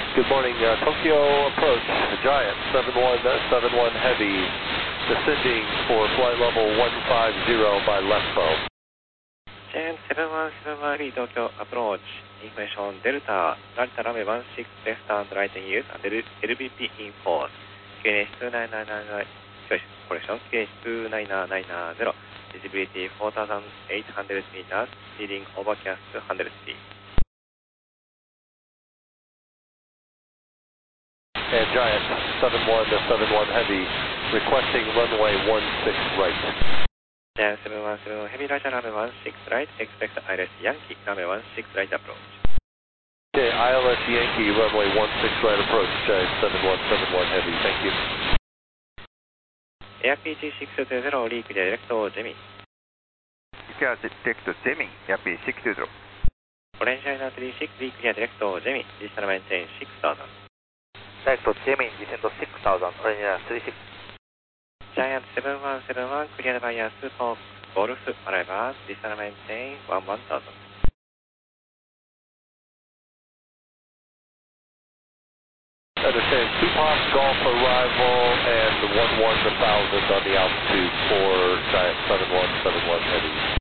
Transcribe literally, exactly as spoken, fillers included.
Good morning, uh, Tokyo approach, Giant seven one seven one Heavy, descending for flight level one five zero by left bow. Giant seven one seven one Heavy, Tokyo approach, information Delta, Delta runway one six left and right in use, and L B P in force, Q N H two nine nine nine zero, correction, Q N H two nine nine nine zero, visibility four thousand eight hundred meters, speeding overcast one hundred feet. And Giant seven one seven one Heavy, requesting runway one six right. Giant seven one seven one Heavy, right runway one six right, expect I L S Yankee, runway one six right approach. Okay, I L S Yankee, runway one six right approach, Giant seven one seven one Heavy, thank you. Air P G six two zero, leak direct Jimmy. Clear direct Jimmy, Air P G six two zero. Orange China three six, leak direct Jimmy, descend maintain six thousand. Direct Jimmy, descend six thousand, Orange China three six. Giant seven one seven one, cleared by Yasu for Golf, arrival, descend maintain one one thousand. Understand, two pops, golf arrival, and one one thousand on the altitude for Giant seven one seven one Heavy.